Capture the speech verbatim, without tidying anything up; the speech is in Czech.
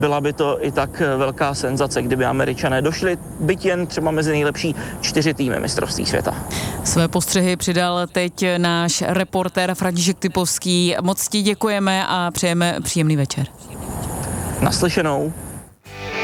Byla by to i tak velká senzace, kdyby Američané došli, byť jen třeba mezi nejlepší čtyři týmy mistrovství světa. Své postřehy přidal teď náš reportér František Typovský. Moc ti děkujeme a přejeme příjemný večer. Naslyšenou.